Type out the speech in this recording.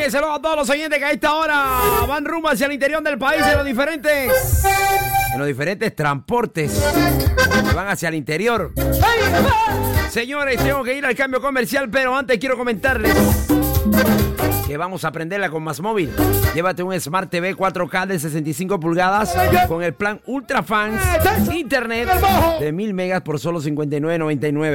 saludo a todos los oyentes que a esta hora van rumbo hacia el interior del país en los diferentes transportes que van hacia el interior. Señores, tengo que ir al cambio comercial, pero antes quiero comentarles que vamos a aprenderla con Más Móvil. Llévate un Smart TV 4K de 65 pulgadas con el plan Ultra Fans Internet de 1000 megas por solo $59.99.